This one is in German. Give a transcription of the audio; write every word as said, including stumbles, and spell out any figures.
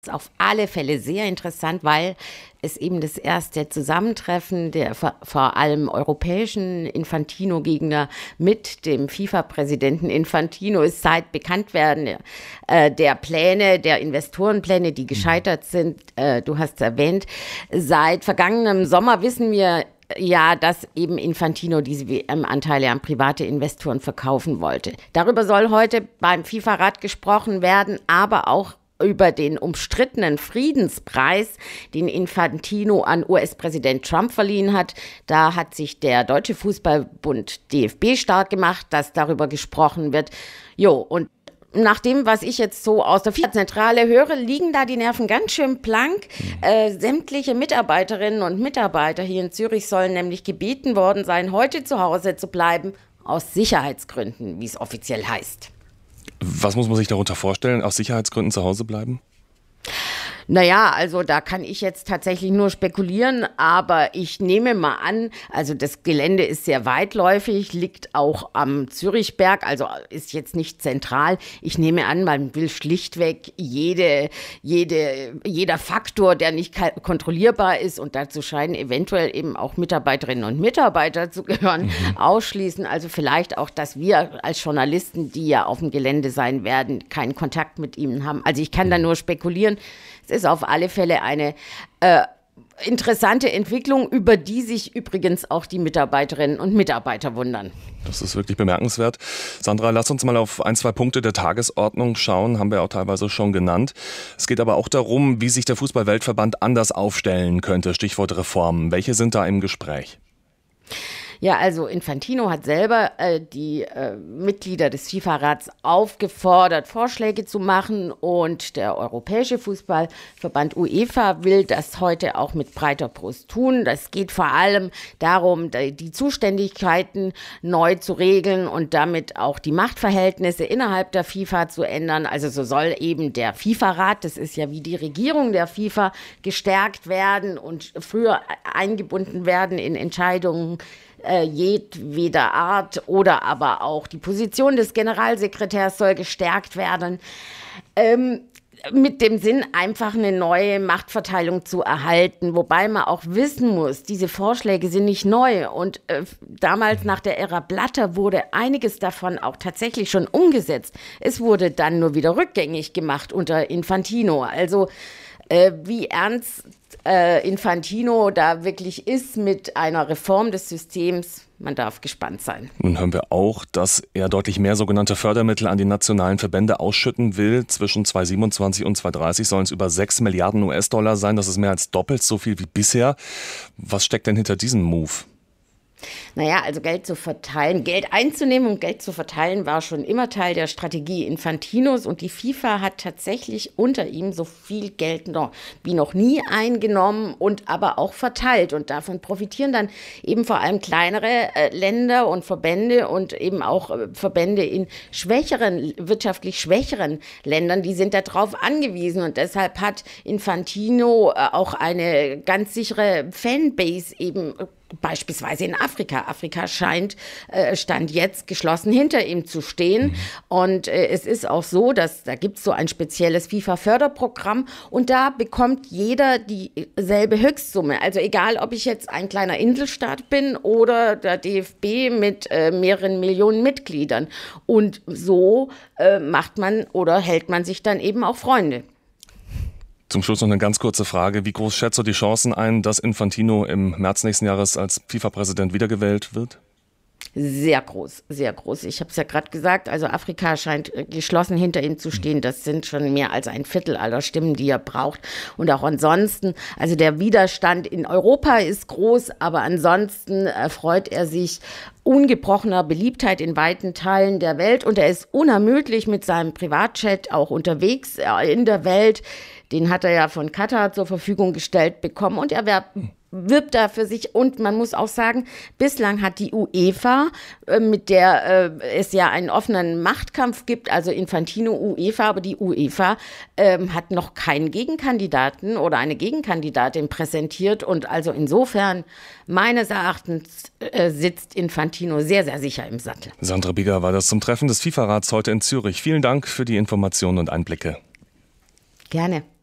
Ist auf alle Fälle sehr interessant, weil es eben das erste Zusammentreffen der vor allem europäischen Infantino-Gegner mit dem FIFA-Präsidenten Infantino ist seit Bekanntwerden äh, der Pläne, der Investorenpläne, die gescheitert sind. Äh, du hast es erwähnt. Seit vergangenem Sommer wissen wir ja, dass eben Infantino diese W M-Anteile an private Investoren verkaufen wollte. Darüber soll heute beim FIFA-Rat gesprochen werden, aber auch über den umstrittenen Friedenspreis, den Infantino an U S-Präsident Trump verliehen hat. Da hat sich der Deutsche Fußballbund D F B stark gemacht, dass darüber gesprochen wird. Jo, und nach dem, was ich jetzt so aus der FIFA-Zentrale höre, liegen da die Nerven ganz schön blank. Äh, sämtliche Mitarbeiterinnen und Mitarbeiter hier in Zürich sollen nämlich gebeten worden sein, heute zu Hause zu bleiben, aus Sicherheitsgründen, wie es offiziell heißt. Was muss man sich darunter vorstellen? Aus Sicherheitsgründen zu Hause bleiben? Naja, also da kann ich jetzt tatsächlich nur spekulieren, aber ich nehme mal an, also das Gelände ist sehr weitläufig, liegt auch am Zürichberg, also ist jetzt nicht zentral. Ich nehme an, man will schlichtweg jede, jede, jeder Faktor, der nicht kontrollierbar ist, und dazu scheinen eventuell eben auch Mitarbeiterinnen und Mitarbeiter zu gehören, mhm. ausschließen. Also vielleicht auch, dass wir als Journalisten, die ja auf dem Gelände sein werden, keinen Kontakt mit ihnen haben. Also ich kann da nur spekulieren. Es ist auf alle Fälle eine äh, interessante Entwicklung, über die sich übrigens auch die Mitarbeiterinnen und Mitarbeiter wundern. Das ist wirklich bemerkenswert. Sandra, lass uns mal auf ein, zwei Punkte der Tagesordnung schauen, haben wir auch teilweise schon genannt. Es geht aber auch darum, wie sich der Fußball-Weltverband anders aufstellen könnte. Stichwort Reformen. Welche sind da im Gespräch? Ja, also Infantino hat selber äh, die äh, Mitglieder des FIFA-Rats aufgefordert, Vorschläge zu machen, und der Europäische Fußballverband UEFA will das heute auch mit breiter Brust tun. Das geht vor allem darum, die Zuständigkeiten neu zu regeln und damit auch die Machtverhältnisse innerhalb der FIFA zu ändern. Also so soll eben der FIFA-Rat, das ist ja wie die Regierung der FIFA, gestärkt werden und früher eingebunden werden in Entscheidungen Äh, jedweder Art, oder aber auch die Position des Generalsekretärs soll gestärkt werden, ähm, mit dem Sinn, einfach eine neue Machtverteilung zu erhalten, wobei man auch wissen muss, diese Vorschläge sind nicht neu, und äh, damals nach der Ära Blatter wurde einiges davon auch tatsächlich schon umgesetzt. Es wurde dann nur wieder rückgängig gemacht unter Infantino, also äh, wie ernst Äh, Infantino da wirklich ist mit einer Reform des Systems, man darf gespannt sein. Nun hören wir auch, dass er deutlich mehr sogenannte Fördermittel an die nationalen Verbände ausschütten will. Zwischen zweitausendsiebenundzwanzig und zweitausenddreißig sollen es über sechs Milliarden U S-Dollar sein. Das ist mehr als doppelt so viel wie bisher. Was steckt denn hinter diesem Move? Naja, also Geld zu verteilen, Geld einzunehmen und Geld zu verteilen, war schon immer Teil der Strategie Infantinos, und die FIFA hat tatsächlich unter ihm so viel Geld noch, wie noch nie eingenommen und aber auch verteilt, und davon profitieren dann eben vor allem kleinere äh, Länder und Verbände und eben auch äh, Verbände in schwächeren, wirtschaftlich schwächeren Ländern, die sind darauf angewiesen, und deshalb hat Infantino äh, auch eine ganz sichere Fanbase eben äh, beispielsweise in Afrika. Afrika scheint, äh, stand jetzt geschlossen hinter ihm zu stehen. Mhm. Und äh, es ist auch so, dass da gibt es so ein spezielles FIFA-Förderprogramm, und da bekommt jeder dieselbe Höchstsumme. Also egal, ob ich jetzt ein kleiner Inselstaat bin oder der D F B mit äh, mehreren Millionen Mitgliedern. Und so äh, macht man oder hält man sich dann eben auch Freunde. Zum Schluss noch eine ganz kurze Frage. Wie groß schätzt du die Chancen ein, dass Infantino im März nächsten Jahres als FIFA-Präsident wiedergewählt wird? Sehr groß, sehr groß. Ich habe es ja gerade gesagt, also Afrika scheint geschlossen hinter ihm zu stehen. Das sind schon mehr als ein Viertel aller Stimmen, die er braucht. Und auch ansonsten, also der Widerstand in Europa ist groß, aber ansonsten erfreut er sich ungebrochener Beliebtheit in weiten Teilen der Welt. Und er ist unermüdlich mit seinem Privatjet auch unterwegs in der Welt. Den hat er ja von Katar zur Verfügung gestellt bekommen, und er wirbt, wirbt da für sich. Und man muss auch sagen, bislang hat die UEFA, äh, mit der äh, es ja einen offenen Machtkampf gibt, also Infantino, UEFA, aber die UEFA äh, hat noch keinen Gegenkandidaten oder eine Gegenkandidatin präsentiert. Und also insofern, meines Erachtens, äh, sitzt Infantino sehr, sehr sicher im Sattel. Sandra Bieger war das zum Treffen des FIFA-Rats heute in Zürich. Vielen Dank für die Informationen und Einblicke. Gerne.